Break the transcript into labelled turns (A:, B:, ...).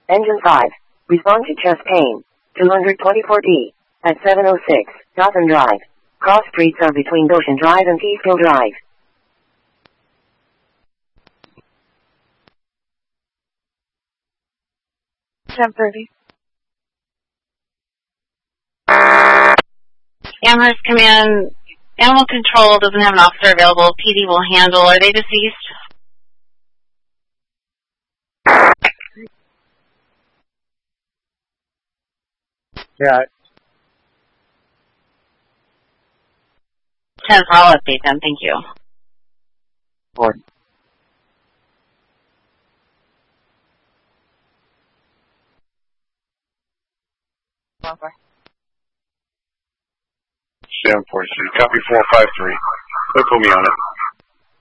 A: Engine 5. Respond to chest pain. 224D. At 7:06. Gotham Drive. Cross streets are between Goshen Drive and Peekskill Drive.
B: Temporary.
C: Amherst Command, Animal Control doesn't have an officer available. PD will handle. Are they deceased?
D: Yeah.
C: 10, I'll update them. Thank you.
D: Board.
B: Okay.
E: 743. Copy 453. Put me on it.